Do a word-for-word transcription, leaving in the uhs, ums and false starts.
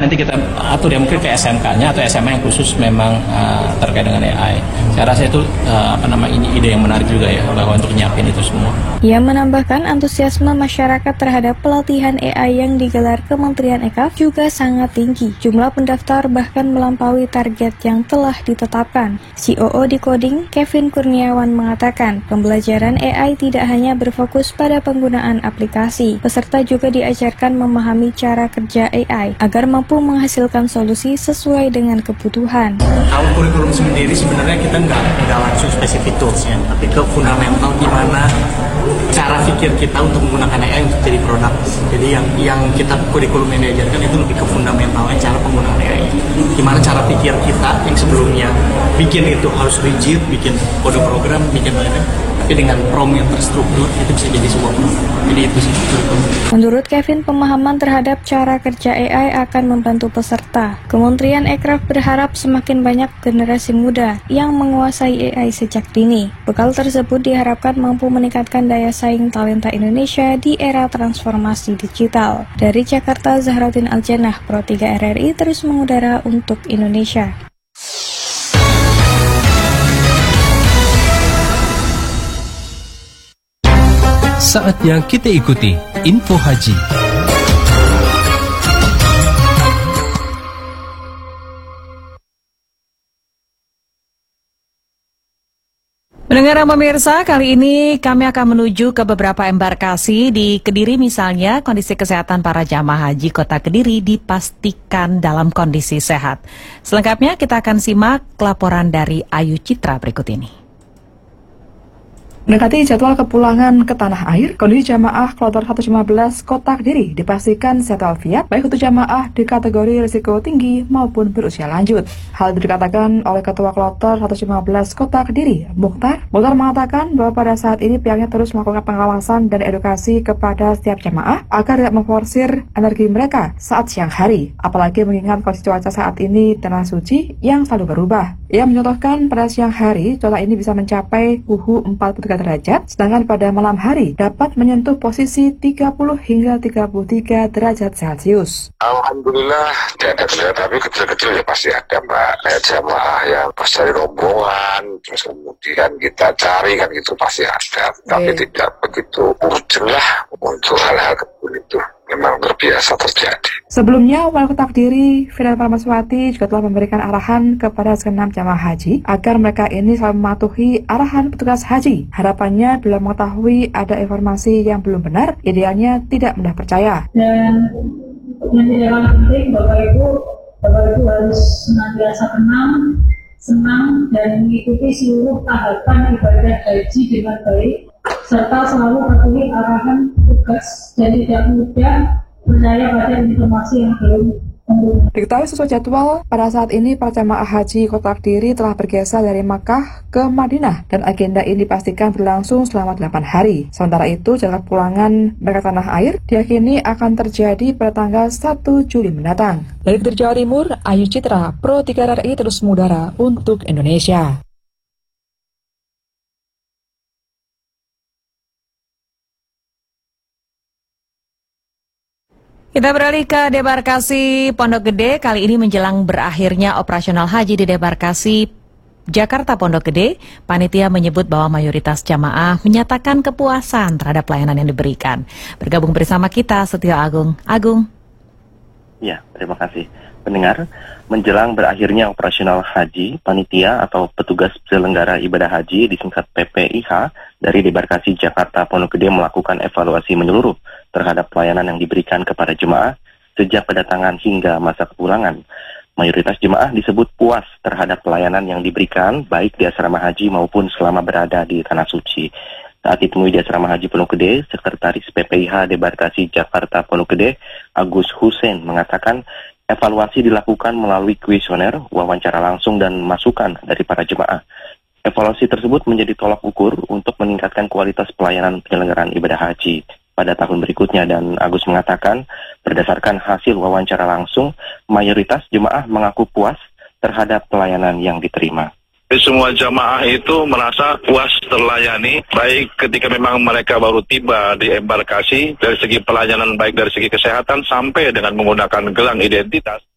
nanti kita atur ya mungkin ke S M K-nya atau S M A yang khusus memang uh, terkait dengan A I. Saya rasa itu uh, apa nama ini ide yang menarik juga ya bahwa untuk nyiapin itu semua. Ia menambahkan antusiasme masyarakat terhadap pelatihan A I yang digelar Kementerian E K juga sangat tinggi. Jumlah pendaftar bahkan melampaui target yang telah ditetapkan. C O O Decoding Kevin Kurniawan mengatakan pembelajaran A I tidak hanya berfokus pada penggunaan aplikasi. Peserta juga diajarkan memahami cara kerja A I agar mampu menghasilkan solusi sesuai dengan kebutuhan. Kalau kurikulum sendiri sebenarnya kita nggak nggak langsung spesifik toolsnya, tapi ke fundamental gimana cara pikir kita untuk menggunakan A I untuk jadi produk. Jadi yang yang kita kurikulum yang diajarkan itu lebih ke fundamentalnya cara penggunaan A I. Gimana cara pikir kita yang sebelumnya bikin itu harus rigid, bikin kode program, bikin lainnya, tapi dengan prompt yang terstruktur itu bisa jadi sebuah produk. Jadi itu sih. Menurut Kevin, pemahaman terhadap cara kerja A I akan membantu peserta. Kementerian Ekraf berharap semakin banyak generasi muda yang menguasai A I sejak dini. Bekal tersebut diharapkan mampu meningkatkan daya saing talenta Indonesia di era transformasi digital. Dari Jakarta, Zahraudin Aljanah, Pro tiga R R I terus mengudara untuk Indonesia. Saatnya kita ikuti Info Haji. Pendengar dan pemirsa, kali ini kami akan menuju ke beberapa embarkasi di Kediri misalnya. Kondisi kesehatan para jamaah haji Kota Kediri dipastikan dalam kondisi sehat. Selengkapnya kita akan simak laporan dari Ayu Citra berikut ini. Mendekati jadwal kepulangan ke tanah air, kondisi jamaah kloter seratus lima belas Kota Kediri dipastikan sehat walafiat, baik untuk jamaah di kategori risiko tinggi maupun berusia lanjut. Hal itu dikatakan oleh Ketua Kloter seratus lima belas Kota Kediri, Mukhtar. Mukhtar mengatakan bahwa pada saat ini pihaknya terus melakukan pengawasan dan edukasi kepada setiap jamaah agar tidak memforsir energi mereka saat siang hari, apalagi mengingat kondisi cuaca saat ini tanah suci yang selalu berubah. Ia mencontohkan pada siang hari, cuaca ini bisa mencapai suhu empat puluh tiga derajat, sedangkan pada malam hari dapat menyentuh posisi tiga puluh hingga tiga puluh tiga derajat Celcius. Alhamdulillah tidak ada kendala, tapi kecil-kecil ya pasti ada, Mbak. Kayak jamaah yang pas dari rombongan, terus kemudian kita cari kan gitu pasti ada, tapi Baik. tidak begitu urgent lah untuk hal-hal itu. Memang terbiasa terjadi. Sebelumnya, Wali Kota Kediri, Firdan Parmaswati juga telah memberikan arahan kepada segenap jamaah haji agar mereka ini selalu mematuhi arahan petugas haji. Harapannya bila mengetahui ada informasi yang belum benar, idealnya tidak mudah percaya. Dan yang tidak kalah penting, Bapak Ibu, Bapak Ibu harus senantiasa tenang, senang dan mengikuti seluruh tahapan ibadah haji dengan baik, serta selalu patuhi arahan tugas dan tidak mudah percaya pada informasi yang belum tentu. Diketahui sesuai jadwal, pada saat ini para jamaah haji Kota Kediri telah bergeser dari Makkah ke Madinah dan agenda ini dipastikan berlangsung selama delapan hari. Sementara itu, jadwal pulangan mereka tanah air diyakini akan terjadi pada tanggal satu Juli mendatang. Dari Jawa Timur, Ayu Citra, Pro tiga R R I terus mengudara untuk Indonesia. Kita beralih ke debarkasi Pondok Gede. Kali ini menjelang berakhirnya operasional haji di debarkasi Jakarta Pondok Gede, panitia menyebut bahwa mayoritas jamaah menyatakan kepuasan terhadap pelayanan yang diberikan. Bergabung bersama kita Setio Agung. Agung. Ya, terima kasih. Pendengar, menjelang berakhirnya operasional haji, panitia atau petugas penyelenggara ibadah haji disingkat P P I H dari debarkasi Jakarta Pondok Gede melakukan evaluasi menyeluruh terhadap pelayanan yang diberikan kepada jemaah sejak kedatangan hingga masa kepulangan. Mayoritas jemaah disebut puas terhadap pelayanan yang diberikan baik di asrama haji maupun selama berada di Tanah Suci. Saat ditemui di asrama haji Pondok Gede, Sekretaris P P I H Debarkasi Jakarta Pondok Gede, Agus Hussein mengatakan evaluasi dilakukan melalui kuesioner, wawancara langsung dan masukan dari para jemaah. Evaluasi tersebut menjadi tolak ukur untuk meningkatkan kualitas pelayanan penyelenggaraan ibadah haji pada tahun berikutnya, dan Agus mengatakan berdasarkan hasil wawancara langsung, mayoritas jemaah mengaku puas terhadap pelayanan yang diterima. Semua jamaah itu merasa puas terlayani, baik ketika memang mereka baru tiba di embarkasi, dari segi pelayanan baik dari segi kesehatan sampai dengan menggunakan gelang identitas.